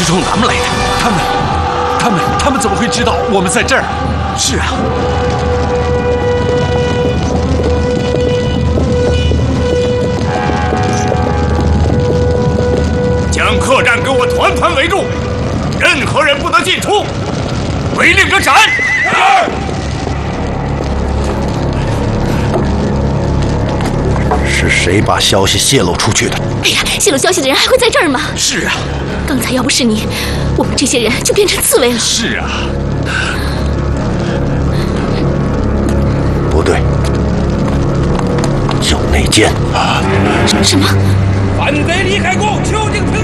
是冲咱们来的。他们怎么会知道我们在这儿？是啊。 将客栈给我团团围住，任何人不得进出。违令者斩！ 是谁把消息泄露出去的？ 哎呀，泄露消息的人还会在这儿吗？ 是啊， 刚才要不是你，我们这些人就变成刺猬了。 是啊。 不对，有内奸。 什么？ 反贼李海公，究竟凭